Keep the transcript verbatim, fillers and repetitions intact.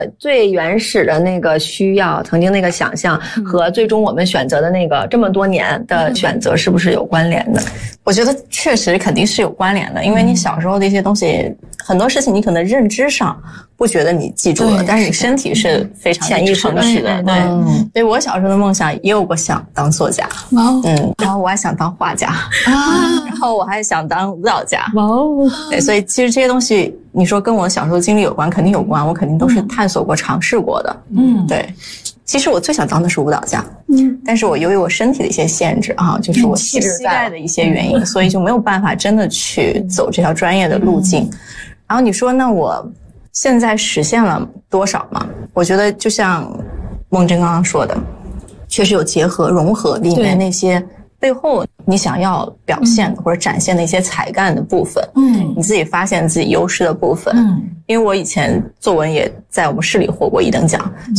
最原始的那个需要，曾经那个想象和最终我们选择的那个这么多年的选择是不是有关联的？ 我觉得确实肯定是有关联的，因为你小时候的一些东西，很多事情你可能认知上不觉得你记住了，但是你身体是非常潜意识的。 的。对，嗯，对我小时候的梦想也有过想当作家，哇，嗯，然后我还想当画家啊，然后我还想当舞蹈家，哇哦，对，所以其实这些东西，你说跟我小时候经历有关，肯定有关，我肯定都是探索过、尝试过的，嗯，对。其实我最想当的是舞蹈家，嗯，但是我由于我身体的一些限制啊，就是我膝盖的一些原因，所以就没有办法真的去走这条专业的路径。然后你说，那我现在实现了多少嘛？我觉得就像梦真刚刚说的，确实有结合融合里面那些背后你想要表现的或者展现的一些才干的部分，嗯，你自己发现自己优势的部分，嗯，因为我以前作文也在我们市里获过一等奖。